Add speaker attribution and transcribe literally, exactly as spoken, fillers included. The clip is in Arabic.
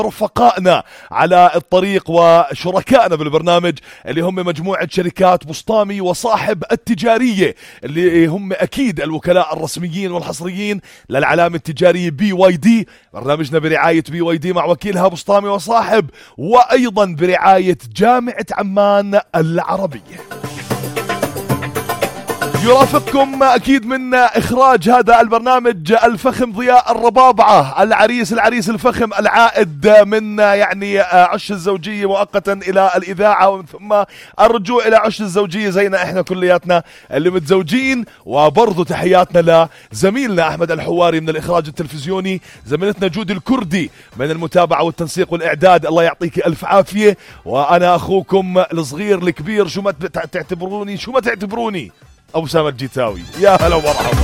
Speaker 1: رفقائنا على الطريق وشركائنا بالبرنامج اللي هم مجموعة شركات بسطامي وصاحب التجارية، اللي هم أكيد الوكلاء الرسميين والحصريين للعلامة التجارية بي واي دي. برنامجنا برعاية بي واي دي مع وكيلها بسطامي وصاحب، وأيضا برعاية جامعة عمان العربية. يرافقكم أكيد من إخراج هذا البرنامج الفخم ضياء الربابعة، العريس العريس الفخم العائد من يعني عش الزوجية مؤقتا إلى الإذاعة، ومن ثم الرجوع إلى عش الزوجية زينا إحنا كلياتنا اللي متزوجين. وبرضو تحياتنا لزميلنا أحمد الحواري من الإخراج التلفزيوني، زميلتنا جودي الكردي من المتابعة والتنسيق والإعداد. الله يعطيك ألف عافية. وأنا أخوكم الصغير الكبير، شو ما تعتبروني شو ما تعتبروني أبو سامة الجيتاوي. يا هلا ومرحبا.